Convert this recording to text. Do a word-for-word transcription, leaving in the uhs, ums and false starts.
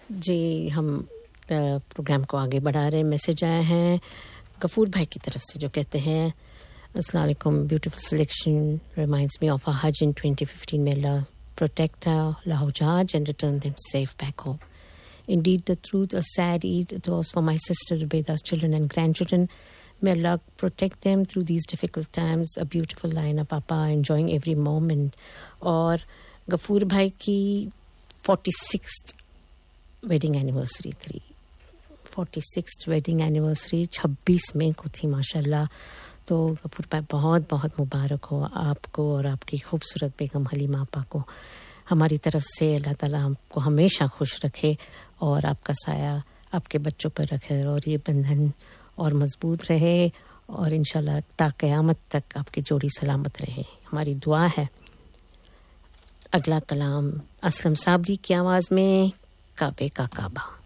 जी, हम प्रोग्राम को आगे बढ़ा रहे हैं. मैसेज आया है गफूर भाई की तरफ से जो कहते हैं, अस्सलाम वालेकुम, beautiful selection reminds me of our Hajj in twenty fifteen. May Allah protect our Hujjaj and return them safe back home. Indeed, the truth, a sad Eid. It was for my sister Zubaida's children and grandchildren. May Allah protect them through these difficult times. A beautiful line, Papa, enjoying every moment. और गफूर भाई की forty-sixth wedding anniversary थी. forty-sixth wedding anniversary छब्बीस मई को थी माशाल्लाह. तो गफूर भाई बहुत बहुत मुबारक हो आपको और आपकी खूबसूरत बेगम हलीमा आपा को. हमारी तरफ से अल्लाह ताला आपको हमेशा खुश रखे और आपका साया आपके बच्चों पर रखे और ये बंधन और मजबूत रहे और इंशाल्लाह ता क़यामत तक आपकी जोड़ी सलामत रहे. हमारी दुआ है. अगला कलाम असलम साबरी की आवाज़ में काबे का काबा.